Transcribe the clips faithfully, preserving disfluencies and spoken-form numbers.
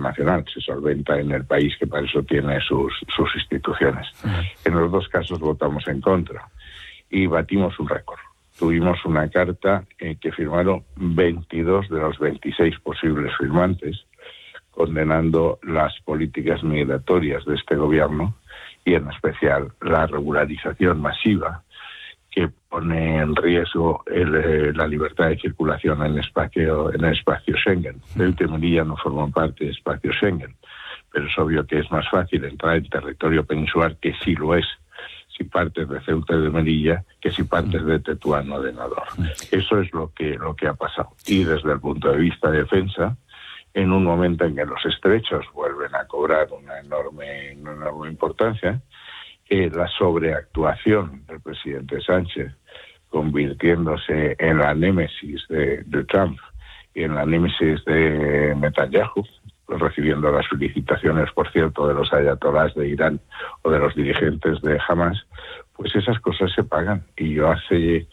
internacional, se solventa en el país que para eso tiene sus, sus instituciones. En los dos casos votamos en contra y batimos un récord. Tuvimos una carta eh, que firmaron veintidós de los veintiséis posibles firmantes, condenando las políticas migratorias de este gobierno y en especial la regularización masiva que pone en riesgo el, eh, la libertad de circulación en el espacio, en el espacio Schengen. Ceuta y Melilla no forman parte del espacio Schengen, pero es obvio que es más fácil entrar en territorio peninsular, que sí lo es, si partes de Ceuta y de Melilla, que si partes de Tetuán o de Nador. Eso es lo que, lo que ha pasado. Y desde el punto de vista de defensa, en un momento en que los estrechos vuelven a cobrar una enorme, una enorme importancia, eh, la sobreactuación del presidente Sánchez, convirtiéndose en la némesis de, de Trump y en la némesis de Netanyahu, recibiendo las felicitaciones, por cierto, de los ayatolás de Irán o de los dirigentes de Hamas, pues esas cosas se pagan. Y yo hace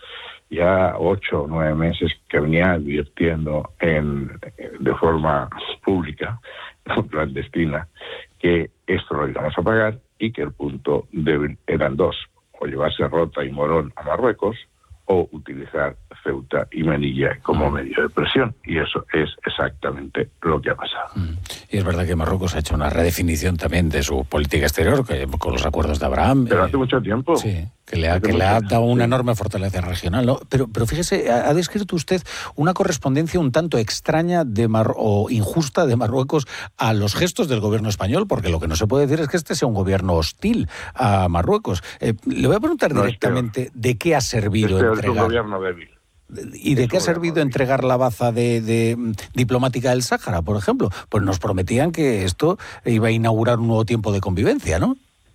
ya ocho o nueve meses que venía advirtiendo en, de forma pública, no clandestina, que esto lo íbamos a pagar y que el punto débil eran dos: o llevarse Rota y Morón a Marruecos o utilizar Ceuta y Melilla como mm. medio de presión. Y eso es exactamente lo que ha pasado. Mm. Y es verdad que Marruecos ha hecho una redefinición también de su política exterior, que, con los acuerdos de Abraham. Pero eh, hace mucho tiempo. Sí, que le ha, que le ha dado una enorme fortaleza regional, ¿no? Pero, pero fíjese, ha, ha descrito usted una correspondencia un tanto extraña de Mar- o injusta de Marruecos a los gestos del gobierno español, porque lo que no se puede decir es que este sea un gobierno hostil a Marruecos. Eh, le voy a preguntar no, directamente de qué ha servido este entregar... Es un gobierno débil. ¿Y de qué ha servido entregar la baza de, de diplomática del Sáhara, por ejemplo? Pues nos prometían que esto iba a inaugurar un nuevo tiempo de convivencia, ¿no?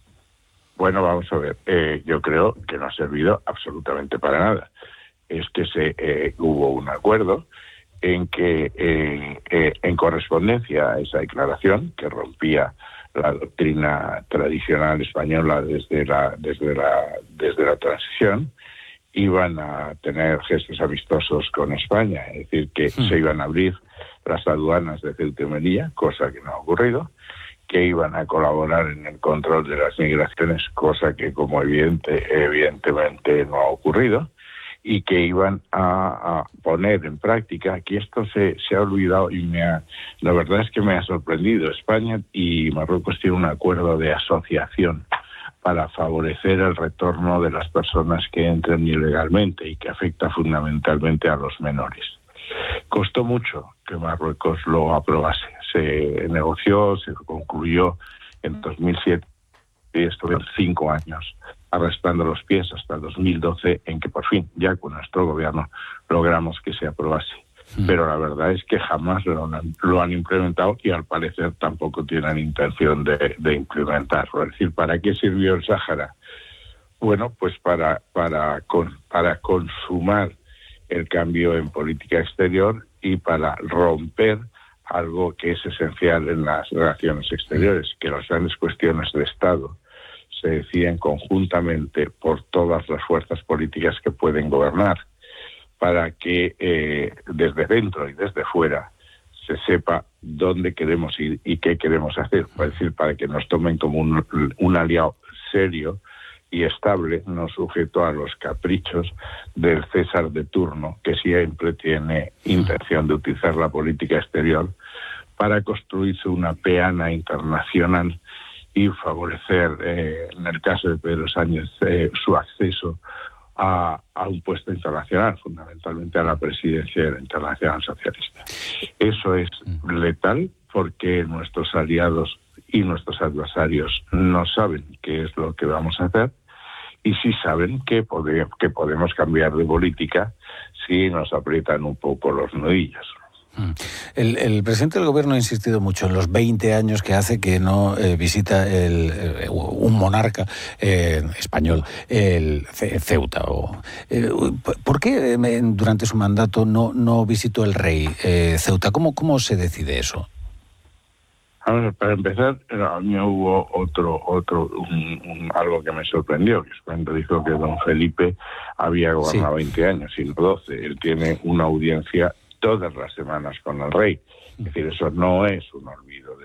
Bueno, vamos a ver. Eh, yo creo que no ha servido absolutamente para nada. Es que se eh, hubo un acuerdo en que, eh, eh, en correspondencia a esa declaración, que rompía la doctrina tradicional española desde la, desde la, desde la transición, iban a tener gestos amistosos con España, es decir, que sí. se iban a abrir las aduanas de Ceuta y Melilla, cosa que no ha ocurrido, que iban a colaborar en el control de las migraciones, cosa que como evidente, evidentemente no ha ocurrido, y que iban a, a poner en práctica, aquí esto se, se ha olvidado y me ha, la verdad es que me ha sorprendido. España y Marruecos tienen un acuerdo de asociación para favorecer el retorno de las personas que entren ilegalmente y que afecta fundamentalmente a los menores. Costó mucho que Marruecos lo aprobase. Se negoció, se concluyó en dos mil siete y estuvieron cinco años arrastrando los pies hasta el dos mil doce, en que por fin, ya con nuestro gobierno, logramos que se aprobase. Pero la verdad es que jamás lo han, lo han implementado y al parecer tampoco tienen intención de, de implementarlo. Es decir, ¿para qué sirvió el Sáhara? Bueno, pues para, para, con, para consumar el cambio en política exterior y para romper algo que es esencial en las relaciones exteriores, que las grandes cuestiones de Estado se deciden conjuntamente por todas las fuerzas políticas que pueden gobernar, para que eh, desde dentro y desde fuera se sepa dónde queremos ir y qué queremos hacer. Es decir, para que nos tomen como un, un aliado serio y estable, no sujeto a los caprichos del César de turno, que siempre tiene intención de utilizar la política exterior para construirse una peana internacional y favorecer, eh, en el caso de Pedro Sánchez, eh, su acceso A, a un puesto internacional, fundamentalmente a la presidencia de la Internacional Socialista. Eso es letal porque nuestros aliados y nuestros adversarios no saben qué es lo que vamos a hacer y sí saben que, pode, que podemos cambiar de política si nos aprietan un poco los nudillos. El, el presidente del gobierno ha insistido mucho en los veinte años que hace que no eh, visita el, eh, un monarca eh, español, el Ceuta. O, eh, ¿Por qué eh, durante su mandato no, no visitó el rey eh, Ceuta? ¿Cómo, ¿Cómo se decide eso? A ver, para empezar, a mí hubo otro, otro un, un, algo que me sorprendió, que es cuando dijo que don Felipe había gobernado sí. veinte años, sino doce. Él tiene una audiencia todas las semanas con el rey. Es decir, eso no es un olvido de